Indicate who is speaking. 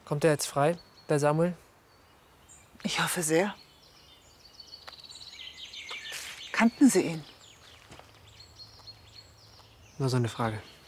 Speaker 1: Kommt er jetzt frei, der Samuel?
Speaker 2: Ich hoffe sehr. Kannten Sie ihn?
Speaker 1: Nur so eine Frage.